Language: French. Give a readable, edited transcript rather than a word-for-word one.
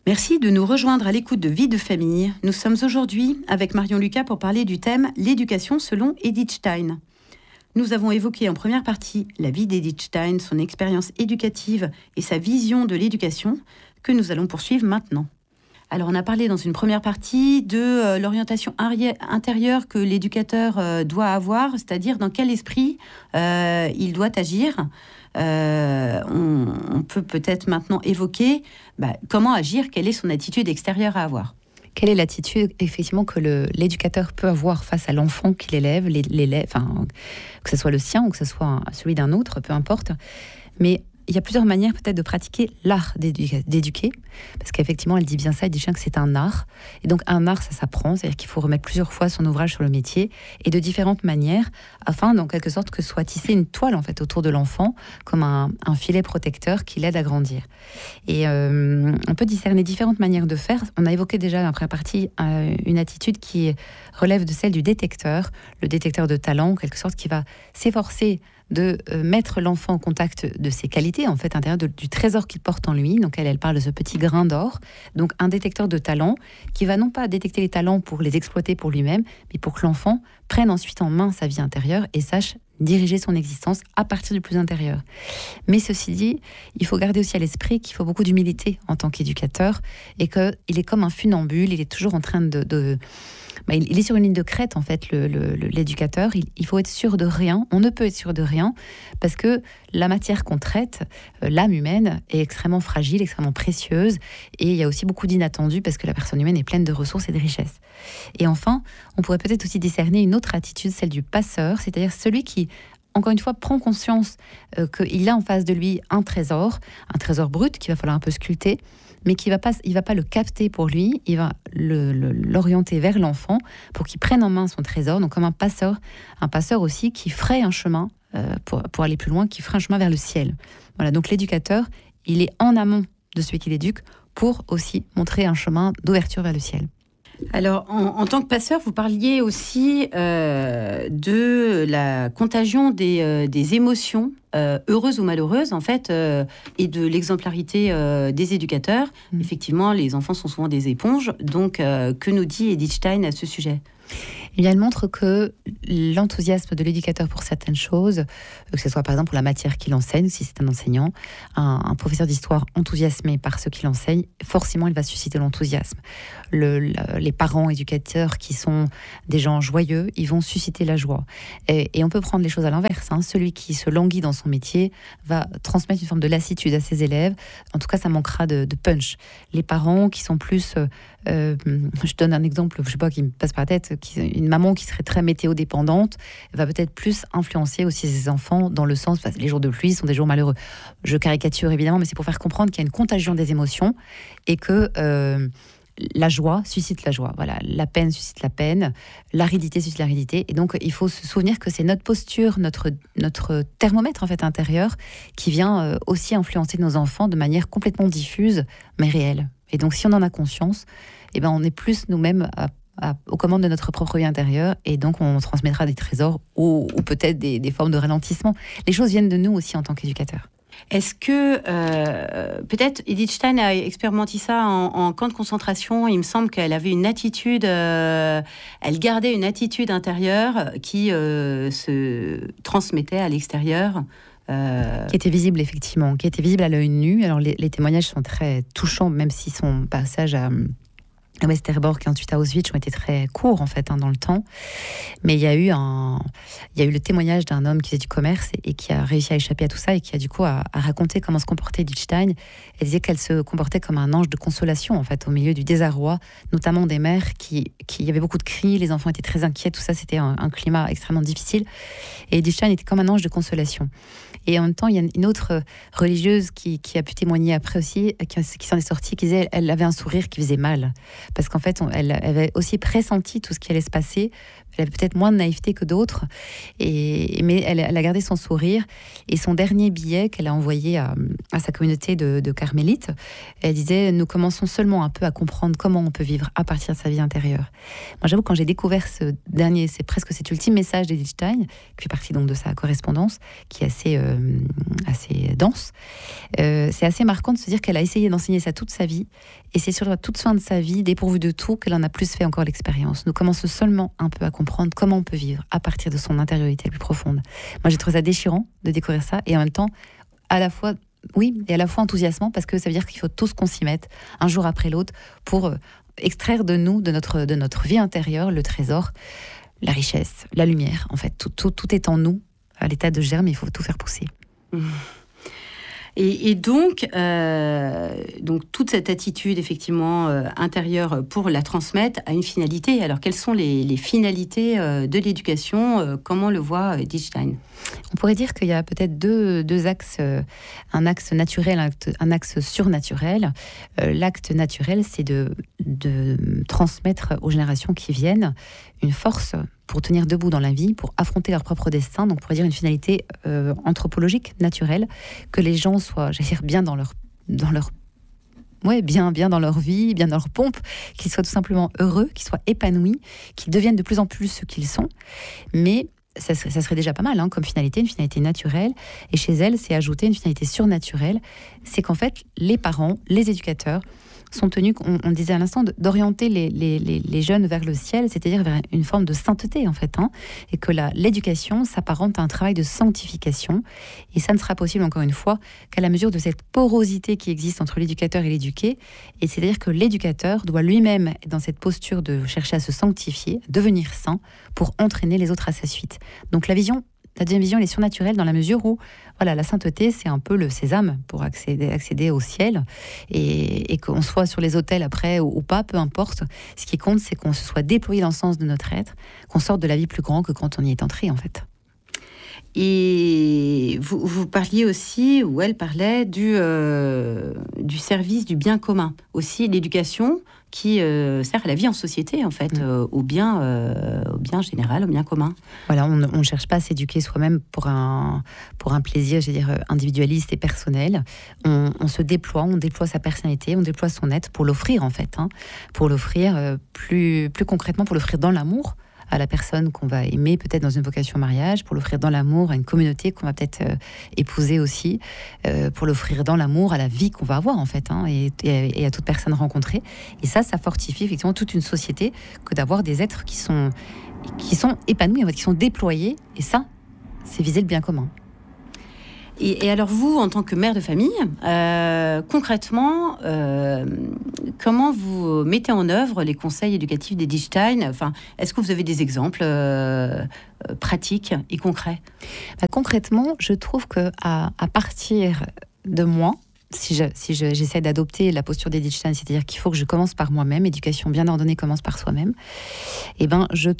Merci de nous rejoindre à l'écoute de Vie de famille. Nous sommes aujourd'hui avec Marion Lucas pour parler du thème « L'éducation selon Edith Stein ». Nous avons évoqué en première partie la vie d'Edith Stein, son expérience éducative et sa vision de l'éducation que nous allons poursuivre maintenant. Alors on a parlé dans une première partie de l'orientation intérieure que l'éducateur doit avoir, c'est-à-dire dans quel esprit il doit agir. On peut peut-être maintenant évoquer comment agir, quelle est son attitude extérieure à avoir. Quelle est l'attitude effectivement que l'éducateur peut avoir face à l'enfant qu'il élève, que ce soit le sien ou que ce soit celui d'un autre, peu importe. Mais il y a plusieurs manières peut-être de pratiquer l'art d'éduquer, parce qu'effectivement elle dit bien ça, elle dit bien que c'est un art, et donc un art ça s'apprend, c'est-à-dire qu'il faut remettre plusieurs fois son ouvrage sur le métier, et de différentes manières, afin en quelque sorte que soit tissée une toile en fait autour de l'enfant, comme un filet protecteur qui l'aide à grandir. Et on peut discerner différentes manières de faire. On a évoqué déjà dans la première partie une attitude qui relève de celle du détecteur, le détecteur de talent en quelque sorte, qui va s'efforcer de mettre l'enfant en contact de ses qualités, en fait, intérieures, du trésor qu'il porte en lui. Donc elle parle de ce petit grain d'or. Donc un détecteur de talent qui va non pas détecter les talents pour les exploiter pour lui-même, mais pour que l'enfant prenne ensuite en main sa vie intérieure et sache diriger son existence à partir du plus intérieur. Mais ceci dit, il faut garder aussi à l'esprit qu'il faut beaucoup d'humilité en tant qu'éducateur et qu'il est comme un funambule, il est toujours en train il est sur une ligne de crête en fait, l'éducateur. Il faut être sûr de rien, on ne peut être sûr de rien parce que la matière qu'on traite, l'âme humaine est extrêmement fragile, extrêmement précieuse et il y a aussi beaucoup d'inattendus parce que la personne humaine est pleine de ressources et de richesses. Et enfin, on pourrait peut-être aussi discerner une autre attitude, celle du passeur, c'est-à-dire celui qui, encore une fois, prend conscience qu'il a en face de lui un trésor brut qu'il va falloir un peu sculpter, mais il va pas le capter pour lui, il va l'orienter vers l'enfant pour qu'il prenne en main son trésor, donc comme un passeur aussi qui ferait un chemin pour aller plus loin, qui ferait un chemin vers le ciel. Voilà, donc l'éducateur, il est en amont de celui qui l'éduque pour aussi montrer un chemin d'ouverture vers le ciel. Alors, en tant que passeur, vous parliez aussi de la contagion des émotions, heureuses ou malheureuses, en fait, et de l'exemplarité des éducateurs. Effectivement, les enfants sont souvent des éponges. Donc, que nous dit Edith Stein à ce sujet ? Elle montre que l'enthousiasme de l'éducateur pour certaines choses, que ce soit par exemple pour la matière qu'il enseigne, si c'est un enseignant, un professeur d'histoire enthousiasmé par ce qu'il enseigne, forcément il va susciter l'enthousiasme. Les parents éducateurs qui sont des gens joyeux, ils vont susciter la joie. Et on peut prendre les choses à l'inverse. Celui qui se languit dans son métier va transmettre une forme de lassitude à ses élèves. En tout cas, ça manquera de punch. Les parents qui sont plus... je donne un exemple, je sais pas, qui me passe par la tête, une maman qui serait très météo-dépendante va peut-être plus influencer aussi ses enfants dans le sens, les jours de pluie sont des jours malheureux. Je caricature évidemment, mais c'est pour faire comprendre qu'il y a une contagion des émotions et que la joie suscite la joie. Voilà, la peine suscite la peine, l'aridité suscite l'aridité. Et donc, il faut se souvenir que c'est notre posture, notre thermomètre en fait intérieur qui vient aussi influencer nos enfants de manière complètement diffuse, mais réelle. Et donc, si on en a conscience, on est plus nous-mêmes aux commandes de notre propre vie intérieure, et donc on transmettra des trésors ou peut-être des formes de ralentissement. Les choses viennent de nous aussi en tant qu'éducateurs. Est-ce que peut-être Edith Stein a expérimenté ça en camp de concentration ? Il me semble qu'elle avait une attitude, elle gardait une attitude intérieure qui se transmettait à l'extérieur. Qui était visible effectivement, qui était visible à l'œil nu. Alors les témoignages sont très touchants, même si son passage à Westerbork et ensuite à Auschwitz ont été très courts en fait dans le temps, mais il y a eu le témoignage d'un homme qui faisait du commerce et qui a réussi à échapper à tout ça et qui a du coup à raconter comment se comportait Edith Stein. Elle disait qu'elle se comportait comme un ange de consolation en fait au milieu du désarroi, notamment des mères qui y avait beaucoup de cris, les enfants étaient très inquiets, tout ça c'était un climat extrêmement difficile et Edith Stein était comme un ange de consolation. Et en même temps, il y a une autre religieuse qui a pu témoigner après aussi, qui s'en est sortie, qui disait qu'elle avait un sourire qui faisait mal. Parce qu'en fait, elle avait aussi pressenti tout ce qui allait se passer, Elle avait peut-être moins de naïveté que d'autres, mais elle a gardé son sourire. Et son dernier billet qu'elle a envoyé à sa communauté de carmélites, elle disait « Nous commençons seulement un peu à comprendre comment on peut vivre à partir de sa vie intérieure ». Moi, j'avoue, quand j'ai découvert c'est presque cet ultime message d'Edith Stein, qui fait partie donc de sa correspondance, qui est assez dense, c'est assez marquant de se dire qu'elle a essayé d'enseigner ça toute sa vie. Et c'est sur la toute fin de sa vie, dépourvue de tout, qu'elle en a plus fait encore l'expérience. Nous commençons seulement un peu à comprendre comment on peut vivre à partir de son intériorité la plus profonde. Moi, j'ai trouvé ça déchirant de découvrir ça, et en même temps, à la fois enthousiasmant, parce que ça veut dire qu'il faut tous qu'on s'y mette, un jour après l'autre, pour extraire de nous, de notre vie intérieure, le trésor, la richesse, la lumière. En fait, tout est en nous, à l'état de germe, il faut tout faire pousser. Et donc toute cette attitude effectivement intérieure pour la transmettre a une finalité. Alors quelles sont les finalités de l'éducation? Comment le voit Edith Stein? On pourrait dire qu'il y a peut-être deux axes, un axe naturel, un axe surnaturel. L'acte naturel, c'est de transmettre aux générations qui viennent une force pour tenir debout dans la vie, pour affronter leur propre destin. Donc, on pourrait dire une finalité anthropologique, naturelle, que les gens soient, bien dans leur bien dans leur vie, bien dans leur pompe, qu'ils soient tout simplement heureux, qu'ils soient épanouis, qu'ils deviennent de plus en plus ce qu'ils sont. Mais ça serait déjà pas mal comme finalité, une finalité naturelle. Et chez elle, c'est ajouter une finalité surnaturelle. C'est qu'en fait, les parents, les éducateurs sont tenus, on disait à l'instant, d'orienter les jeunes vers le ciel, c'est-à-dire vers une forme de sainteté, en fait. Et que l'éducation s'apparente à un travail de sanctification. Et ça ne sera possible, encore une fois, qu'à la mesure de cette porosité qui existe entre l'éducateur et l'éduqué. Et c'est-à-dire que l'éducateur doit lui-même être dans cette posture de chercher à se sanctifier, devenir saint, pour entraîner les autres à sa suite. Donc la deuxième vision, elle est surnaturelle dans la mesure où la sainteté, c'est un peu le sésame pour accéder au ciel. Et qu'on soit sur les autels après ou pas, peu importe. Ce qui compte, c'est qu'on se soit déployé dans le sens de notre être, qu'on sorte de la vie plus grand que quand on y est entré, en fait. Et vous parliez aussi, ou elle parlait, du service du bien commun. Aussi l'éducation qui sert à la vie en société, en fait, au bien général, au bien commun. Voilà, on ne cherche pas à s'éduquer soi-même pour un plaisir, individualiste et personnel. On se déploie, on déploie sa personnalité, on déploie son être pour l'offrir, en fait. Pour l'offrir plus concrètement, pour l'offrir dans l'amour à la personne qu'on va aimer, peut-être dans une vocation mariage, pour l'offrir dans l'amour à une communauté qu'on va peut-être épouser aussi, pour l'offrir dans l'amour à la vie qu'on va avoir, en fait, et à toute personne rencontrée. Et ça fortifie effectivement toute une société que d'avoir des êtres qui sont épanouis, en fait, qui sont déployés. Et ça, c'est viser le bien commun. Et alors vous, en tant que mère de famille, concrètement, comment vous mettez en œuvre les conseils éducatifs d'Edith Stein? Enfin, est-ce que vous avez des exemples pratiques et concrets? Concrètement, je trouve qu'à partir de moi, si j'essaie d'adopter la posture d'Edith Stein, c'est-à-dire qu'il faut que je commence par moi-même, éducation bien ordonnée commence par soi-même, je